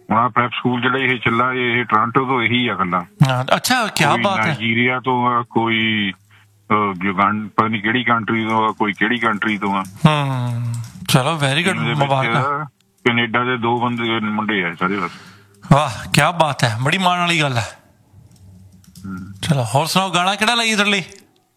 ਹੁਣ prep school ਜਿਹੜਾ ਇਹ ਚੱਲਾ ਇਹ ਟੋਰਾਂਟੋ ਤੋਂ ਇਹੀ ਆ ਇਕੱਲਾ। ਅੱਛਾ, ਕੀ ਬਾਤ ਹੈ। ਨਾਈਜੀਰੀਆ ਤੋਂ ਆ, ਕੋਈ ਪਤਾ ਨੀ ਕਿਹੜੀ ਕੰਟਰੀ ਤੋਂ ਆ, ਕੋਈ ਕਿਹੜੀ ਕੰਟਰੀ ਤੋਂ ਆ। ਚਲੋ ਵੈਰੀ ਗੁੱਡ, ਮੁਬਾਰਕ। ਕੈਨੇਡਾ ਦੇ 2 ਮੁੰਡੇ ਆ ਸਾਰੇ ਬਸ। ਵਾਹ ਕੀ ਬਾਤ ਹੈ, ਬੜੀ ਮਾਣ ਵਾਲੀ ਗੱਲ ਹੈ। ਚਲੋ ਹੋਰ ਸੁਣਾਓ, ਗਾਣਾ ਕਿਹੜਾ ਲਾਈਏ ਤੁਹਾਡੇ ਲਈ?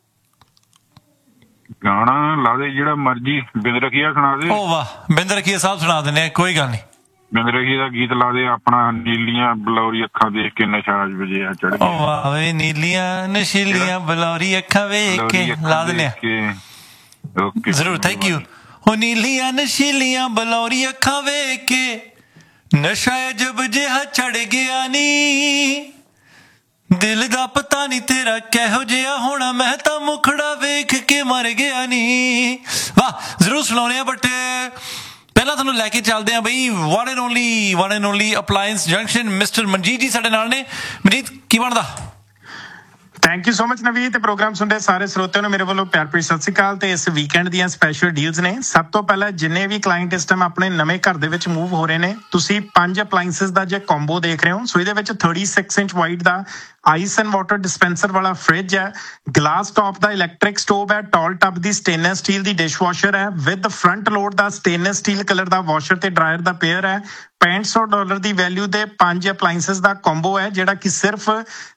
ਗਾਣਾ ਲਾ ਦੇ ਜਿਹੜਾ ਮਰਜੀ, ਬਿੰਦ ਰਖੀਆ ਸੁਣਾ ਦੇ। ਓ ਵਾਹ, ਬਿੰਦ ਰਖੀਆ ਸਾਹਿਬ ਸੁਣਾ ਦਿੰਦੇ ਆ, ਕੋਈ ਗੱਲ ਨਹੀਂ। ਬਿੰਦ ਰਖੀਆ ਦਾ ਗੀਤ ਲਾ ਦੇ, ਆਪਣਾ ਨੀਲੀਆਂ ਬਲੌਰੀ ਅੱਖਾਂ ਦੇਖ ਕੇ ਨਸ਼ਾ ਵਜਿਆ ਚੜ ਗਿਆ। ਓ ਵਾਹ ਵੇ, ਨੀਲੀਆਂ ਨਸ਼ੀਲੀਆਂ ਬਲੌਰੀ ਅੱਖਾਂ ਵੇਖ ਕੇ, ਲਾ ਦਿੰਦੇ ਆ। ਓਕੇ ਜ਼ਰੂਰ, ਥੈਂਕ ਯੂ। ਉਹ ਨੀਲੀਆਂ ਨਸ਼ੀਲੀਆਂ ਬਲੌਰੀ ਅੱਖਾਂ ਵੇਖ ਕੇ ਨਸ਼ਾ ਜਬ ਜਿਹਾ ਚੜ ਗਿਆ ਨੀ, ਦਿਲ ਦਾ ਪਤਾ ਨੀ ਤੇਰਾ ਕਿਹੋ ਜਿਹਾ ਹੋਣਾ, ਮੈਂ ਤਾਂ ਮੁਖੜਾ ਵੇਖ ਕੇ ਮਰ ਗਿਆ ਨੀ। ਵਾਹ, ਜ਼ਰੂਰ ਸੁਣਾਉਣੇ ਆ, ਬਟ ਪਹਿਲਾਂ ਤੁਹਾਨੂੰ ਲੈ ਕੇ ਚੱਲਦੇ ਆ ਬਈ one and only appliance junction. Mister Manjeet ਜੀ ਸਾਡੇ ਨਾਲ ਨੇ। ਮਨਜੀਤ, ਕੀ ਬਣਦਾ? ਥੈਂਕ ਯੂ ਸੋ ਮਚ ਨਵੀਂ। ਤੇ ਪ੍ਰੋਗਰਾਮ ਸੁਣਦੇ ਸਾਰੇ ਸਰੋਤਿਆਂ ਨੂੰ ਮੇਰੇ ਵੱਲੋਂ ਪਿਆਰ ਭਰੀ ਸਤਿ ਸ਼੍ਰੀ ਅਕਾਲ। ਤੇ ਇਸ ਵੀਕਐਂਡ ਦੀਆਂ ਸਪੈਸ਼ਲ ਡੀਲਸ ਨੇ। ਸਭ ਤੋਂ ਪਹਿਲਾਂ ਜਿੰਨੇ ਵੀ ਕਲਾਇੰਟ ਇਸ ਟਾਈਮ ਆਪਣੇ ਨਵੇਂ ਘਰ ਦੇ ਵਿੱਚ ਮੂਵ ਹੋ ਰਹੇ ਨੇ, ਤੁਸੀਂ 5 ਅਪਲਾਇੰਸਸ ਦਾ ਜੇ ਕੰਬੋ ਦੇਖ ਰਹੇ ਹੋ, ਸੋ ਇਹਦੇ ਵਿੱਚ 36 inch wide the ice and water dispenser ਵਾਲਾ ਫ੍ਰਿਜ ਹੈ, ਗਲਾਸ ਟੌਪ ਦਾ ਇਲੈਕਟ੍ਰਿਕ ਸਟੋਵ ਹੈ, ਟਾਲ ਟੱਬ ਦੀ ਸਟੇਨਲੈਸ ਸਟੀਲ ਦੀ ਡਿਸ਼ਵਾਸ਼ਰ ਹੈ with front load the stainless steel colour the washer ਤੇ ਡਰਾਇਰ ਦਾ ਪੇਅਰ ਹੈ। $6500 ਦੀ ਵੈਲਿਊ ਦੇ 5 ਅਪਲਾਇੰਸਸ ਦਾ ਕੰਬੋ ਹੈ, ਜਿਹੜਾ ਕਿ ਸਿਰਫ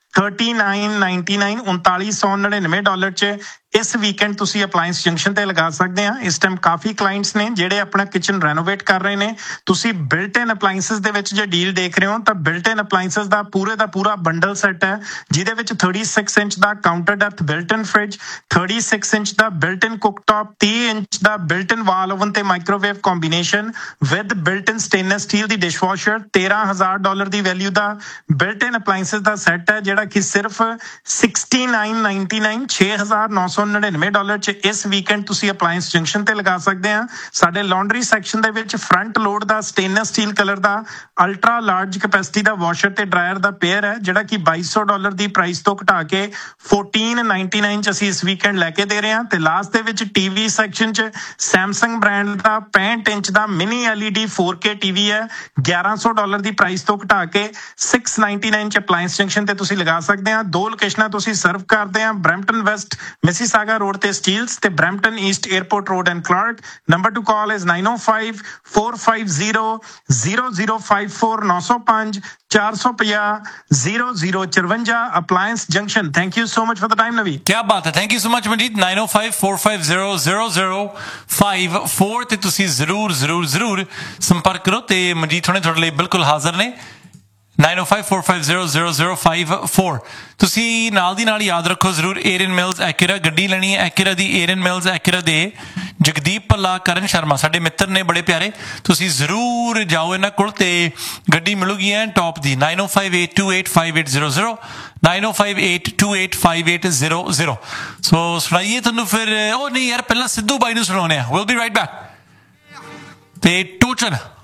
$3999 $3999 ਚ ਇਸ ਵੀਕਐਂਡ ਤੁਸੀਂ ਅਪਲਾਇੰਸ ਜੰਕਸ਼ਨ ਤੇ ਲਗਾ ਸਕਦੇ ਆ। ਇਸ ਟਾਈਮ ਕਾਫੀ ਕਲਾਇੰਟਸ ਨੇ ਜਿਹੜੇ ਆਪਣਾ ਕਿਚਨ ਰੈਨੋਵੇਟ ਕਰ ਰਹੇ ਨੇ। ਤੁਸੀਂ ਬਿਲਟ ਇਨ ਅਪਲਾਇੰਸਸ ਦੇ ਵਿੱਚ ਜੇ ਡੀਲ ਦੇਖ ਰਹੇ ਹੋ ਤਾਂ ਬਿਲਟ ਇਨ ਅਪਲਾਇੰਸਸ ਦਾ ਪੂਰਾ ਬੰਡਲ ਸੈੱਟ ਹੈ, ਜਿਹਦੇ ਵਿੱਚ 36 ਇੰਚ ਦਾ ਕਾਊਂਟਰ ਡੈਪਥ ਬਿਲਟ ਇਨ ਫ੍ਰਿਜ, 36 ਇੰਚ ਦਾ ਬਿਲਟ ਇਨ ਕੁਕਟੌਪ, 30 ਇੰਚ ਦਾ ਬਿਲਟ ਇਨ ਵਾਲ ਓਵਨ ਤੇ microwave combination with built in stainless steel the dishwasher, $13,000 the value the built in ਅਪਲਾਇੰਸਸ the set ਹੈ, ਜਿਹੜਾ ਕਿ ਸਿਰਫ $6999 $6,999 ਚ ਇਸ ਵੀਕਐਂਡ ਤੁਸੀਂ ਅਪਲਾਇੰਸ ਜੰਕਸ਼ਨ ਤੇ ਲਗਾ ਸਕਦੇ ਆ। ਸਾਡੇ ਲਾਂਡਰੀ ਸੈਕਸ਼ਨ ਦੇ ਵਿੱਚ ਫਰੰਟ ਲੋਡ ਦਾ ਸਟੇਨਲੈਸ ਸਟੀਲ ਕਲਰ ਦਾ ਅਲਟਰਾ ਲਾਰਜ ਕੈਪੈਸਿਟੀ ਦਾ ਵਾਸ਼ਰ ਤੇ ਡਰਾਇਰ ਦਾ ਪੇਅਰ ਹੈ, ਜਿਹੜਾ ਕਿ $2200 ਦੀ ਪ੍ਰਾਈਸ ਤੋਂ ਘਟਾ ਕੇ $1499 ਚ ਅਸੀਂ ਇਸ ਵੀਕਐਂਡ ਲੈ ਕੇ ਦੇ ਰਹੇ ਹਾਂ। ਤੇ ਲਾਸਟ ਦੇ ਵਿੱਚ ਟੀਵੀ ਸੈਕਸ਼ਨ ਚ ਸੈਮਸੰਗ ਬ੍ਰਾਂਡ ਦਾ 65 ਇੰਚ ਦਾ ਮਿਨੀ LED 4K ਟੀਵੀ ਹੈ, $1100 ਦੀ ਪ੍ਰਾਈਸ ਤੋਂ ਘਟਾ ਕੇ $699 ਚ ਅਪਲਾਇੰਸ ਜੰਕਸ਼ਨ ਤੇ ਤੁਸੀਂ ਲਗਾ ਸਕਦੇ ਆ। 2 ਲੋਕੇਸ਼ਨਾਂ ਤੁਸੀਂ ਸਰਵ ਕਰਦੇ ਆ, ਬਰੈਂਪਟਨ ਵੈਸਟ ਮਿਸੀਸਾਗਾ ਰੋਡ ਤੇ ਸਟੀਲਸ ਤੇ Brampton East airport road and Clark. Number two call is 9054500054 905 450 0054 appliance junction. Thank you so much for the time ਨਵੀ। ਕੀ ਬਾਤ ਹੈ, thank you so much Manjeet. 9054500054 ਤੇ ਤੁਸੀਂ ਜ਼ਰੂਰ ਸੰਪਰਕ ਕਰੋ ਤੇ ਮਨਜੀਤ ਹੁਣੇ ਤੁਹਾਡੇ ਲਈ ਬਿਲਕੁਲ ਹਾਜ਼ਰ ਨੇ। 9054500054 ਤੁਸੀਂ ਨਾਲ ਦੀ ਨਾਲ ਯਾਦ ਰੱਖੋ ਜ਼ਰੂਰ। ਏਰਨ ਮਿਲਸ ਐਕੁਰਾ ਗੱਡੀ ਲੈਣੀ ਹੈ, ਐਕੁਰਾ ਦੀ ਏਰਨ ਮਿਲਸ ਐਕੁਰਾ ਦੇ ਜਗਦੀਪ ਭੱਲਾ, ਕਰਨ ਸ਼ਰਮਾ ਸਾਡੇ ਮਿੱਤਰ ਨੇ ਬੜੇ ਪਿਆਰੇ। ਤੁਸੀਂ ਜ਼ਰੂਰ ਜਾਓ ਇਹਨਾਂ ਕੋਲ ਤੇ ਗੱਡੀ ਮਿਲੂਗੀ ਐ ਟੌਪ ਦੀ। 9058285800 9058285800। ਸੋ ਸੁਣਾਈਏ ਤੁਹਾਨੂੰ ਫਿਰ। ਉਹ ਨਹੀਂ ਯਾਰ, ਪਹਿਲਾਂ ਸਿੱਧੂ ਬਾਈ ਨੂੰ ਸੁਣਾਉਣੇ ਆ। Will be right back. ਤੇ ਟੋਚਨ